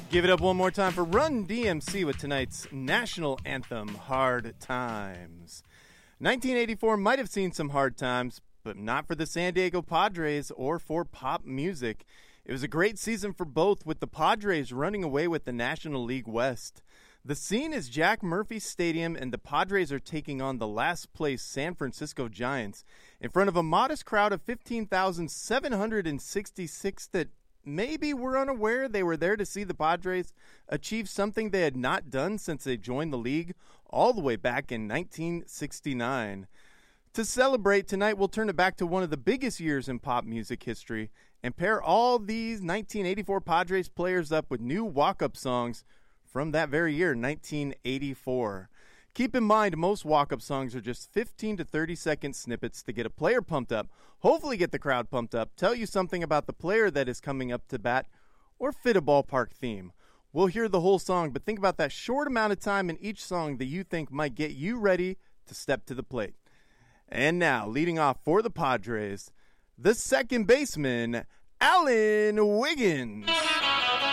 Give it up one more time for Run DMC with tonight's national anthem, Hard Times. 1984 might have seen some hard times, but not for the San Diego Padres or for pop music. It was a great season for both, with the Padres running away with the National League West. The scene is Jack Murphy Stadium, and the Padres are taking on the last-place San Francisco Giants in front of a modest crowd of 15,766 that maybe were unaware they were there to see the Padres achieve something they had not done since they joined the league all the way back in 1969. To celebrate, tonight we'll turn it back to one of the biggest years in pop music history and pair all these 1984 Padres players up with new walk-up songs from that very year, 1984. Keep in mind, most walk-up songs are just 15 to 30-second snippets to get a player pumped up, hopefully get the crowd pumped up, tell you something about the player that is coming up to bat, or fit a ballpark theme. We'll hear the whole song, but think about that short amount of time in each song that you think might get you ready to step to the plate. And now, leading off for the Padres, the second baseman, Alan Wiggins.